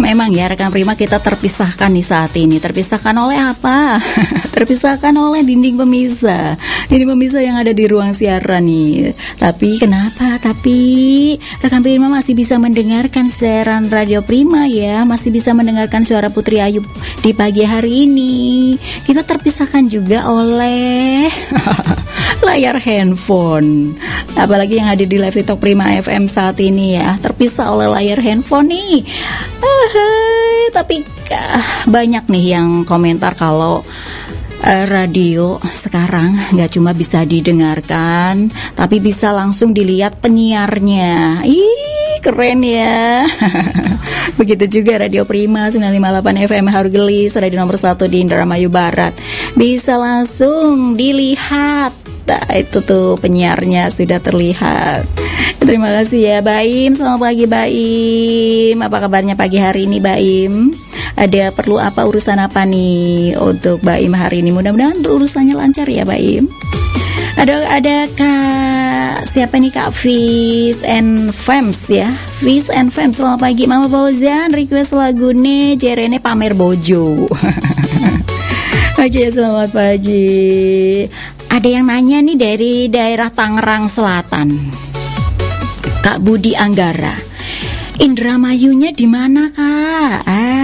Memang ya rekan Prima, kita terpisahkan nih saat ini. Terpisahkan oleh apa? Terpisahkan oleh dinding pemisah. Dinding pemisah yang ada di ruang siaran nih. Tapi kenapa? Tapi rekan Prima masih bisa mendengarkan siaran Radio Prima ya. Masih bisa mendengarkan suara Putri Ayu di pagi hari ini. Kita terpisahkan juga oleh layar handphone. Apalagi yang hadir di live TikTok Prima FM saat ini ya, terpisah oleh layar handphone nih. Tapi banyak nih yang komentar kalau radio sekarang nggak cuma bisa didengarkan, tapi bisa langsung dilihat penyiarnya. Ih, keren ya. Begitu juga Radio Prima 958 FM Hargelis, radio nomor 1 di Indramayu Barat. Bisa langsung dilihat. Nah, itu tuh penyiarnya sudah terlihat. Terima kasih ya Baim. Selamat pagi Baim. Apa kabarnya pagi hari ini Baim? Ada perlu apa, urusan apa nih untuk Baim hari ini? Mudah-mudahan urusannya lancar ya Baim. Ada Kak siapa nih, Kak Fish and Fems ya. Fish and Fems, selamat pagi. Mama Fauzan request lagune Jerene Pamer Bojo. Oke, selamat pagi. Ada yang nanya nih dari daerah Tangerang Selatan, Kak Budi Anggara. Indramayunya di mana Kak?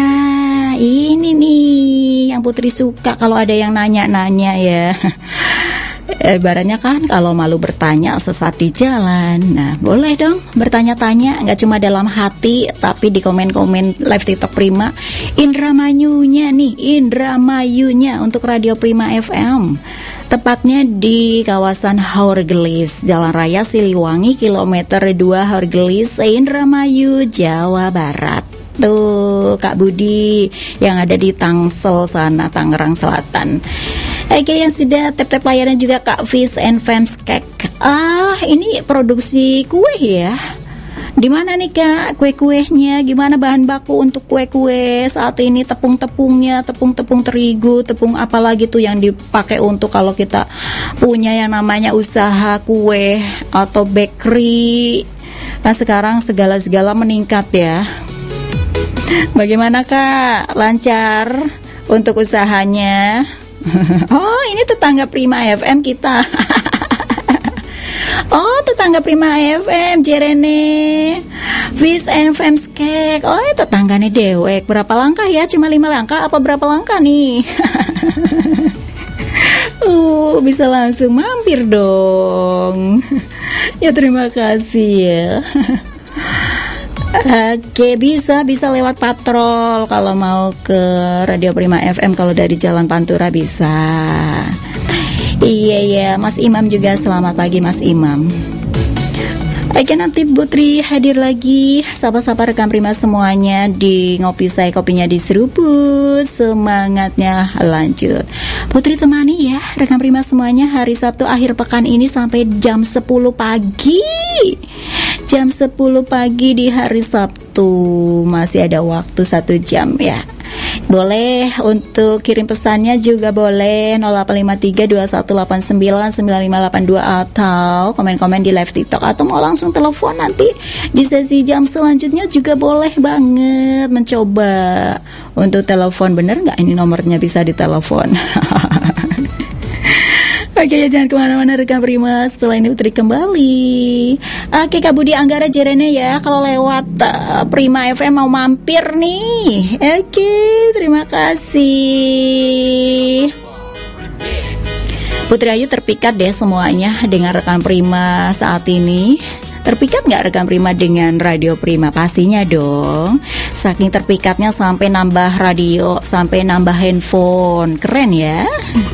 Ini nih yang Putri suka kalau ada yang nanya-nanya ya. Ibaratnya kan kalau malu bertanya sesat di jalan. Nah boleh dong bertanya-tanya, nggak cuma dalam hati tapi di komen-komen live TikTok Prima. Indramayunya nih, Indramayunya untuk Radio Prima FM, tepatnya di kawasan Hargelis, Jalan Raya Siliwangi, kilometer 2 Hargelis, Indramayu, Jawa Barat. Tuh Kak Budi yang ada di Tangsel sana, Tangerang Selatan. Oke, yang sudah tap-tap layarnya juga Kak Fish and Fems Cake. Ini produksi kue ya. Di mana nih Kak kue-kuenya? Gimana bahan baku untuk kue-kue saat ini? Tepung-tepungnya, tepung terigu, tepung apa lagi tuh yang dipakai untuk kalau kita punya yang namanya usaha kue atau bakery. Nah sekarang segala-segala meningkat ya. Bagaimana Kak? Lancar untuk usahanya? Oh, ini tetangga Prima FM kita. Oh, tetangga Prima FM, Jerene Fish and Fems Cake. Oh, tetangganya dewek. Berapa langkah ya? Cuma 5 langkah apa berapa langkah nih? Bisa langsung mampir dong. Ya terima kasih ya. Oke, bisa lewat patrol kalau mau ke Radio Prima FM, kalau dari Jalan Pantura bisa. Iya, Mas Imam juga selamat pagi Mas Imam. Oke, nanti Putri hadir lagi. Sapa-sapa rekan Prima semuanya di Ngopi Saya, kopinya diseruput, semangatnya lanjut. Putri temani ya rekan Prima semuanya hari Sabtu akhir pekan ini sampai jam 10 pagi. Jam 10 pagi di hari Sabtu. Masih ada waktu 1 jam ya. Boleh untuk kirim pesannya juga boleh 085321899582 atau komen-komen di live TikTok, atau mau langsung telepon nanti di sesi jam selanjutnya juga boleh banget mencoba untuk telepon. Bener nggak ini nomornya bisa ditelepon? Oke ya, jangan kemana-mana rekan Prima. Setelah ini Putri kembali. Oke, Kak Budi Anggara Jerene ya, kalau lewat Prima FM mau mampir nih. Oke, terima kasih. Putri Ayu terpikat deh semuanya dengan rekan Prima saat ini. Terpikat nggak rekan Prima dengan Radio Prima? Pastinya dong. Saking terpikatnya sampai nambah radio, sampai nambah handphone. Keren ya.